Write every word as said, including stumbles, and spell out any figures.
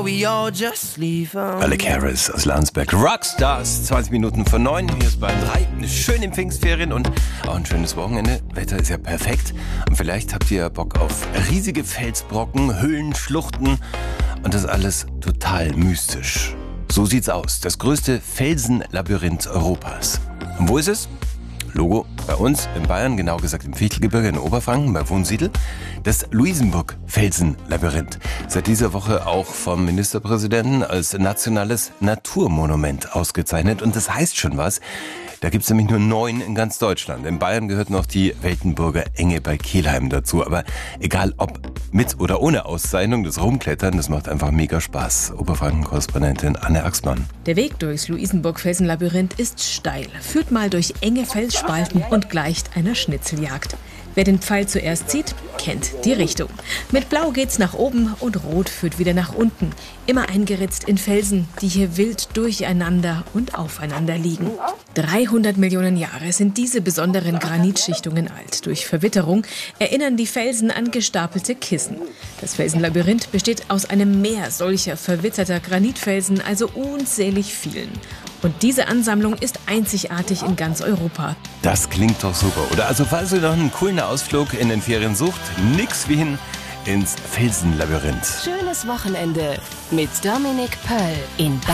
We all just leave 'em. Alec Harris aus Landsberg. Rockstars, zwanzig Minuten vor neun. Hier ist Bayern drei. Eine schöne Pfingstferien und auch ein schönes Wochenende. Wetter ist ja perfekt. Und vielleicht habt ihr Bock auf riesige Felsbrocken, Höhlen, Schluchten und das alles total mystisch. So sieht's aus. Das größte Felsenlabyrinth Europas. Und wo ist es? Logo bei uns in Bayern, genau gesagt im Fichtelgebirge in Oberfranken bei Wunsiedel. Das Luisenburg-Felsenlabyrinth. Seit dieser Woche auch vom Ministerpräsidenten als nationales Naturmonument ausgezeichnet. Und das heißt schon was. Da gibt es nämlich nur neun in ganz Deutschland. In Bayern gehört noch die Weltenburger Enge bei Kelheim dazu. Aber egal ob mit oder ohne Auszeichnung, das Rumklettern, das macht einfach mega Spaß. Oberfranken-Korrespondentin Anne Axmann. Der Weg durchs Luisenburg-Felsenlabyrinth ist steil, führt mal durch enge Felsspalten und gleicht einer Schnitzeljagd. Wer den Pfeil zuerst zieht, kennt die Richtung. Mit Blau geht's nach oben und Rot führt wieder nach unten. Immer eingeritzt in Felsen, die hier wild durcheinander und aufeinander liegen. dreihundert Millionen Jahre sind diese besonderen Granitschichtungen alt. Durch Verwitterung erinnern die Felsen an gestapelte Kissen. Das Felsenlabyrinth besteht aus einem Meer solcher verwitterter Granitfelsen, also unzählig vielen. Und diese Ansammlung ist einzigartig in ganz Europa. Das klingt doch super, oder? Also falls ihr noch einen coolen Ausflug in den Ferien sucht, nix wie hin ins Felsenlabyrinth. Schönes Wochenende mit Dominik Pöll in